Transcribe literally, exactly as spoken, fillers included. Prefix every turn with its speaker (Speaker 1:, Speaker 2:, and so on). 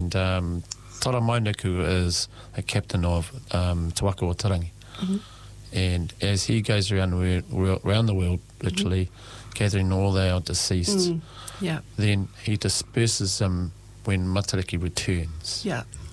Speaker 1: and um, Tara Mainuku is a captain of um, Te Waka o Tarangi. Mm-hmm. And as he goes around the world, around the world literally, mm-hmm. gathering all our deceased,
Speaker 2: mm. yeah.
Speaker 1: then he disperses them when Matariki returns.
Speaker 2: Yeah.